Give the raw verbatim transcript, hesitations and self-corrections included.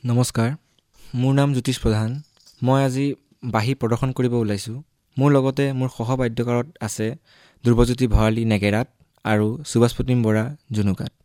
নমস্কাৰ, মোৰ নাম জ্যোতিষ প্ৰধান। মই আজি বাঁহী প্ৰদৰ্শন কৰিব ওলাইছোঁ। মোৰ লগতে মোৰ সহবাদ্যকাৰত আছে ধ্ৰুৱজ্যোতি ভৰালী নেগেৰাত আৰু সুভাষ প্ৰতিম বৰা জুনুকাত।